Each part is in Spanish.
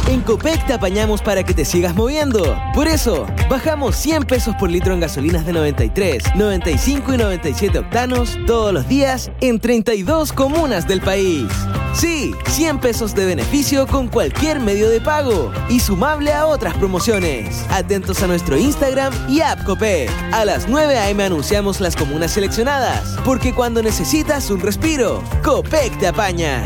En Copec te apañamos para que te sigas moviendo. Por eso, bajamos 100 pesos por litro en gasolinas de 93, 95 y 97 octanos todos los días en 32 comunas del país. Sí, 100 pesos de beneficio con cualquier medio de pago y sumable a otras promociones. Atentos a nuestro Instagram y app Copec. A las 9 a.m. anunciamos las comunas seleccionadas, porque cuando necesitas un respiro, Copec te apaña.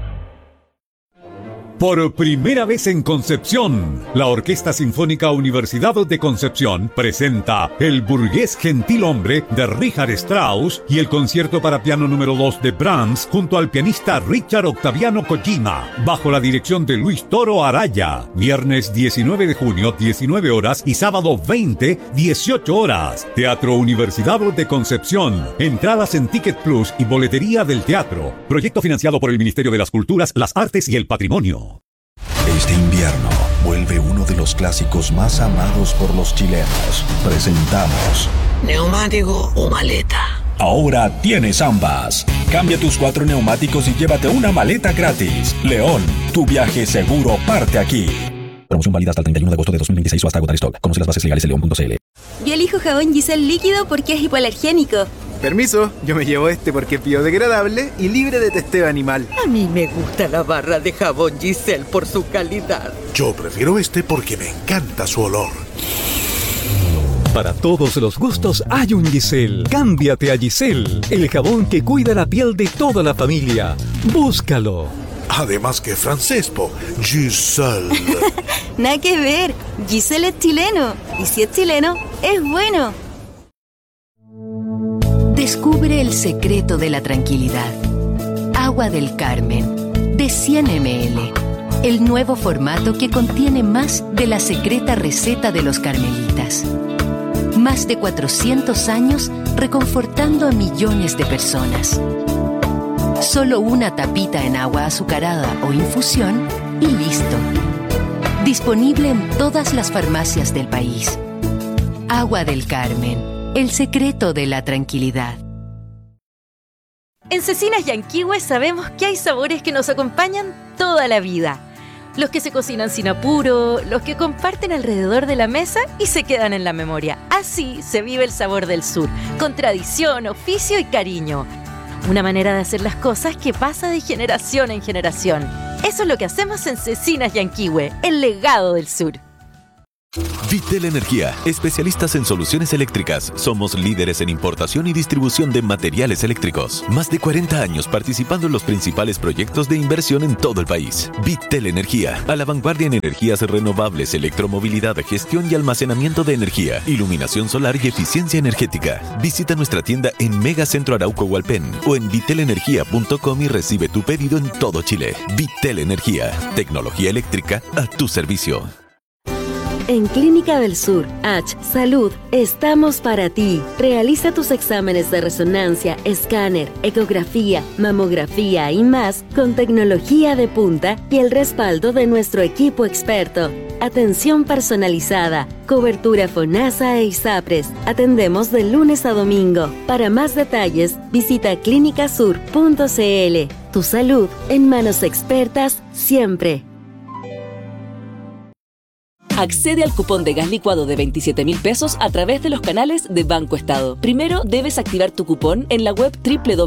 Por primera vez en Concepción, la Orquesta Sinfónica Universidad de Concepción presenta El burgués gentilhombre de Richard Strauss y el concierto para piano número 2 de Brahms junto al pianista Richard Octaviano Kojima, bajo la dirección de Luis Toro Araya. Viernes 19 de junio, 19 horas y sábado 20, 18 horas. Teatro Universidad de Concepción. Entradas en Ticket Plus y boletería del teatro. Proyecto financiado por el Ministerio de las Culturas, las Artes y el Patrimonio. Este invierno vuelve uno de los clásicos más amados por los chilenos. Presentamos ¿neumático o maleta? Ahora tienes ambas. Cambia tus 4 neumáticos y llévate una maleta gratis. León, tu viaje seguro parte aquí. Promoción válida hasta el 31 de agosto de 2026 o hasta agotar stock. Conoce las bases legales en león.cl. Yo elijo jabón Giselle líquido porque es hipoalergénico. Permiso, yo me llevo este porque es biodegradable y libre de testeo animal. A mí me gusta la barra de jabón Giselle por su calidad. Yo prefiero este porque me encanta su olor. Para todos los gustos hay un Giselle. Cámbiate a Giselle, el jabón que cuida la piel de toda la familia. Búscalo. Además que francés, po. Giselle. Nada que ver. Giselle es chileno. Y si es chileno, es bueno. Descubre el secreto de la tranquilidad. Agua del Carmen, de 100 ml. El nuevo formato que contiene más de la secreta receta de los carmelitas. Más de 400 años reconfortando a millones de personas. Solo una tapita en agua azucarada o infusión y listo. Disponible en todas las farmacias del país. Agua del Carmen. El secreto de la tranquilidad. En Cecinas Yanquihue sabemos que hay sabores que nos acompañan toda la vida. Los que se cocinan sin apuro, los que comparten alrededor de la mesa y se quedan en la memoria. Así se vive el sabor del sur, con tradición, oficio y cariño. Una manera de hacer las cosas que pasa de generación en generación. Eso es lo que hacemos en Cecinas Yanquihue, el legado del sur. Vitel Energía, especialistas en soluciones eléctricas. Somos líderes en importación y distribución de materiales eléctricos. Más de 40 años participando en los principales proyectos de inversión en todo el país. Vitel Energía, a la vanguardia en energías renovables, electromovilidad, gestión y almacenamiento de energía, iluminación solar y eficiencia energética. Visita nuestra tienda en Megacentro Arauco Hualpén o en vitelenergia.com y recibe tu pedido en todo Chile. Vitel Energía, tecnología eléctrica a tu servicio. En Clínica del Sur, H Salud, estamos para ti. Realiza tus exámenes de resonancia, escáner, ecografía, mamografía y más con tecnología de punta y el respaldo de nuestro equipo experto. Atención personalizada, cobertura FONASA e ISAPRES. Atendemos de lunes a domingo. Para más detalles, visita clinicasur.cl. Tu salud en manos expertas siempre. Accede al cupón de gas licuado de 27.000 pesos a través de los canales de Banco Estado. Primero debes activar tu cupón en la web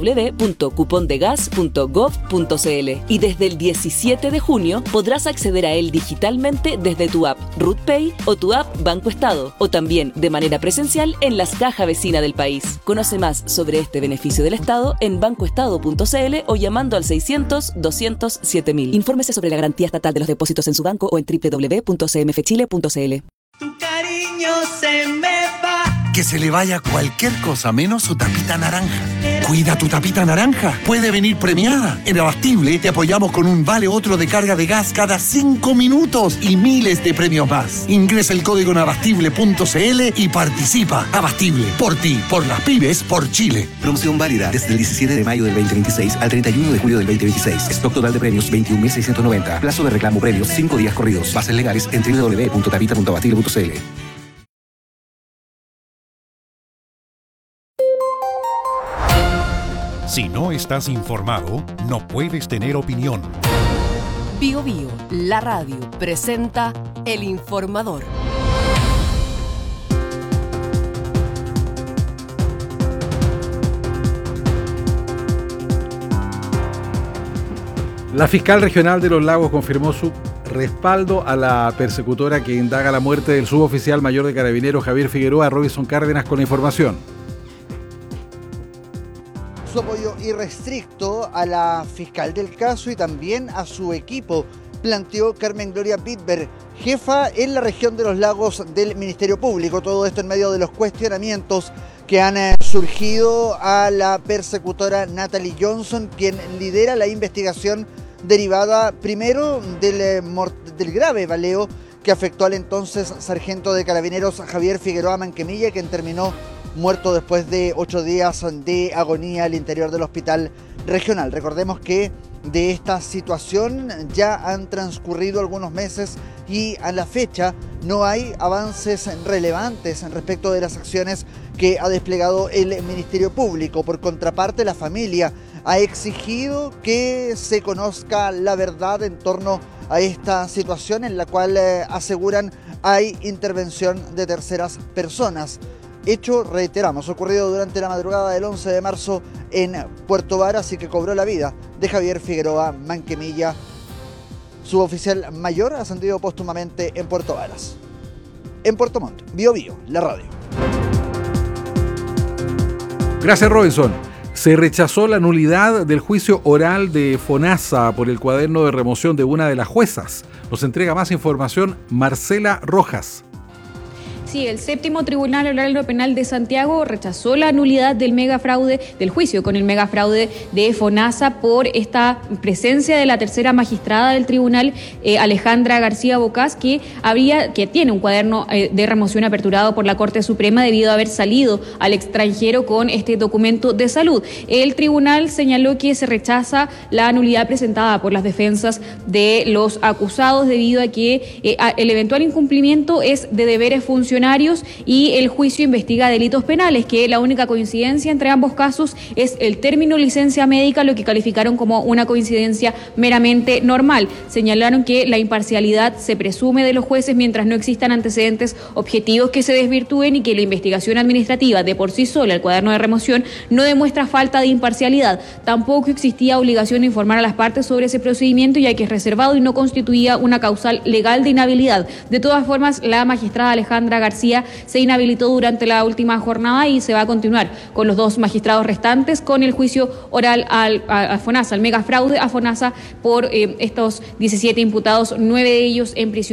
www.cupondegas.gov.cl y desde el 17 de junio podrás acceder a él digitalmente desde tu app RootPay o tu app Banco Estado o también de manera presencial en las cajas vecinas del país. Conoce más sobre este beneficio del Estado en bancoestado.cl o llamando al 600-200-7000. Infórmese sobre la garantía estatal de los depósitos en su banco o en www.cmfchile.cl. Tu cariño se me va. Que se le vaya cualquier cosa menos su tapita naranja. Cuida tu tapita naranja. Puede venir premiada. En Abastible te apoyamos con un vale otro de carga de gas cada 5 minutos y miles de premios más. Ingresa el código en abastible.cl y participa. Abastible. Por ti, por las pymes, por Chile. Promoción válida desde el 17 de mayo del 2026 al 31 de julio del 2026. Stock total de premios 21.690. Plazo de reclamo premios 5 días corridos. Bases legales en www.tapita.abastible.cl. Si no estás informado, no puedes tener opinión. Bio Bio, la radio, presenta El Informador. La fiscal regional de Los Lagos confirmó su respaldo a la persecutora que indaga la muerte del suboficial mayor de Carabineros Javier Figueroa. Robinson Cárdenas con la información. Su apoyo irrestricto a la fiscal del caso y también a su equipo, planteó Carmen Gloria Bitber, jefa en la región de Los Lagos del Ministerio Público. Todo esto en medio de los cuestionamientos que han surgido a la persecutora Natalie Johnson, quien lidera la investigación derivada primero del grave baleo que afectó al entonces sargento de Carabineros Javier Figueroa Manquemilla, quien terminó muerto después de 8 días de agonía al interior del hospital regional. Recordemos que de esta situación ya han transcurrido algunos meses y a la fecha no hay avances relevantes respecto de las acciones que ha desplegado el Ministerio Público. Por contraparte, la familia ha exigido que se conozca la verdad en torno a esta situación en la cual aseguran hay intervención de terceras personas. Hecho, reiteramos, ocurrido durante la madrugada del 11 de marzo en Puerto Varas y que cobró la vida de Javier Figueroa Manquemilla, suboficial mayor ascendido póstumamente en Puerto Varas. En Puerto Montt, Bio Bio, la radio. Gracias, Robinson. Se rechazó la nulidad del juicio oral de FONASA por el cuaderno de remoción de una de las juezas. Nos entrega más información Marcela Rojas. Sí, el séptimo Tribunal Oral Penal de Santiago rechazó la nulidad del megafraude, del juicio con el megafraude de FONASA por esta presencia de la tercera magistrada del tribunal, Alejandra García Bocás, que tiene un cuaderno de remoción aperturado por la Corte Suprema debido a haber salido al extranjero con este documento de salud. El tribunal señaló que se rechaza la nulidad presentada por las defensas de los acusados debido a que el eventual incumplimiento es de deberes funcionarios y el juicio investiga delitos penales, que la única coincidencia entre ambos casos es el término licencia médica, lo que calificaron como una coincidencia meramente normal. Señalaron que la imparcialidad se presume de los jueces mientras no existan antecedentes objetivos que se desvirtúen y que la investigación administrativa de por sí sola, el cuaderno de remoción, no demuestra falta de imparcialidad. Tampoco existía obligación de informar a las partes sobre ese procedimiento, ya que es reservado y no constituía una causal legal de inhabilidad. De todas formas, la magistrada Alejandra García se inhabilitó durante la última jornada y se va a continuar con los 2 magistrados restantes con el juicio oral a FONASA, al megafraude a FONASA por estos 17 imputados, 9 de ellos en prisión